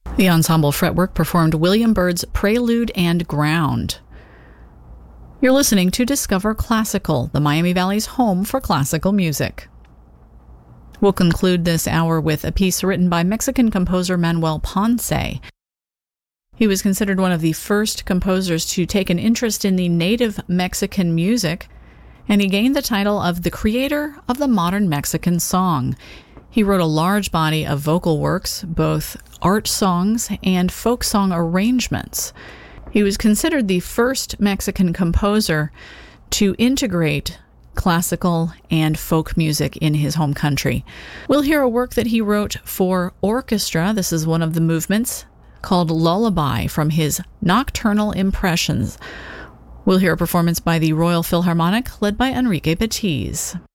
The ensemble fretwork performed William Byrd's Prelude and Ground. You're listening to Discover Classical, the Miami Valley's home for classical music. We'll conclude this hour with a piece written by Mexican composer Manuel Ponce. He was considered one of the first composers to take an interest in the native Mexican music, and he gained the title of the creator of the modern Mexican song. He wrote a large body of vocal works, both art songs and folk song arrangements. He was considered the first Mexican composer to integrate classical and folk music in his home country. We'll hear a work that he wrote for orchestra. This is one of the movements, called Lullaby, from his Nocturnal Impressions. We'll hear a performance by the Royal Philharmonic, led by Enrique Batiz.